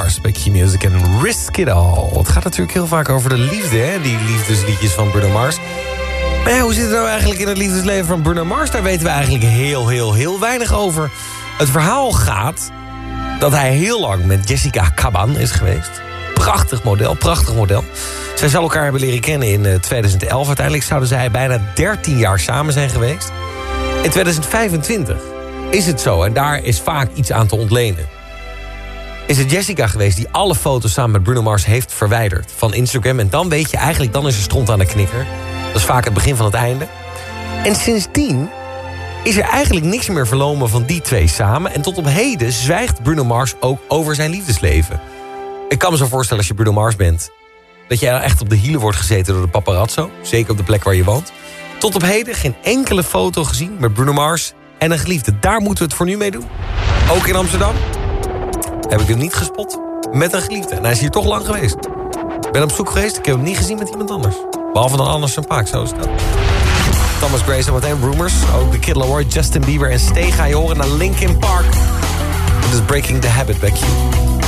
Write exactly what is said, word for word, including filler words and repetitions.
Mars, bij Q-Music en Risk It All. Het gaat natuurlijk heel vaak over de liefde, hè? Die liefdesliedjes van Bruno Mars. Maar ja, hoe zit het nou eigenlijk in het liefdesleven van Bruno Mars? Daar weten we eigenlijk heel, heel, heel weinig over. Het verhaal gaat dat hij heel lang met Jessica Caban is geweest. Prachtig model, prachtig model. Zij zou elkaar hebben leren kennen in tweeduizend elf. Uiteindelijk zouden zij bijna dertien jaar samen zijn geweest. In tweeduizend vijfentwintig is het zo, en daar is vaak iets aan te ontlenen. Is het Jessica geweest die alle foto's samen met Bruno Mars heeft verwijderd van Instagram. En dan weet je eigenlijk, dan is er stront aan de knikker. Dat is vaak het begin van het einde. En sindsdien is er eigenlijk niks meer vernomen van die twee samen. En tot op heden zwijgt Bruno Mars ook over zijn liefdesleven. Ik kan me zo voorstellen als je Bruno Mars bent, dat jij echt op de hielen wordt gezeten door de paparazzo. Zeker op de plek waar je woont. Tot op heden geen enkele foto gezien met Bruno Mars en een geliefde. Daar moeten we het voor nu mee doen. Ook in Amsterdam heb ik hem niet gespot met een geliefde. En hij is hier toch lang geweest. Ik ben op zoek geweest, ik heb hem niet gezien met iemand anders. Behalve dan Anders zijn Paak, zo is dat. Thomas Gray en meteen Rumors. Ook The Kid Laroi, Justin Bieber en Stay ga je horen naar Linkin Park. Dit is Breaking the Habit, back you.